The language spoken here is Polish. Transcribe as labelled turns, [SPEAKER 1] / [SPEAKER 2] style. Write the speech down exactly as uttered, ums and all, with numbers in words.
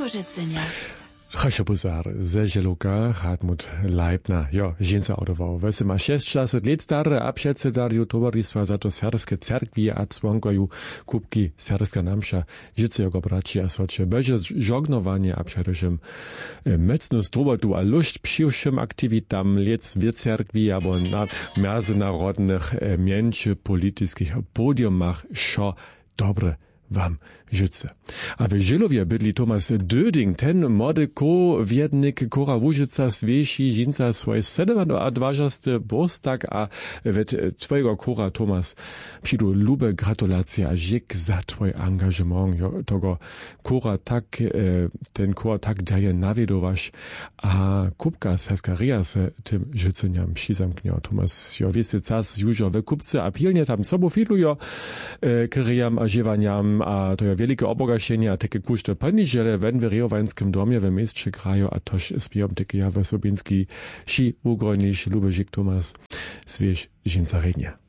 [SPEAKER 1] Kożycenia.
[SPEAKER 2] Chaszopusar ze Żeluka, Hartmut Leibner, jo, żeńca odował. Wesy ma sześćdziesiąt lat stare, a przedsedariu towarzystwa za to serskie cerkwi, a dzwonkoju kubki serska namsza, życego braci a socie. Będzie żognowanie, a przedewszym mecnu strobotu, a luść przyjszym aktivitam lec w cerkwi, albo na międzynarodnych, między politycznych podiumach, szo dobre wam życie. A w Żylowie bydli Thomas Döding, ten młody ko-wiednik Kora Łużyca zwieści żinca swoje sedemdziesiąty bostak, a wet twojego Kora Thomas przydu lube gratulacje a dzięk za twój angażement. Tego Kora tak, ten Kor tak daje nawiedowasz, a kubka Saskaria se tym życeniam przizamknie. Thomas, jo, wiecie, cas już we kupce, a pilnie tam sobą filujo, kryjam a żywaniam, a to je wielkie obogaćenie, a takie kuszte paniżele w Enweriowańskim domie w mieście kraju, a toż spijam takie ja w Sobinski, si ugrojniš Lubežik Tomas, sviež žinca rednja.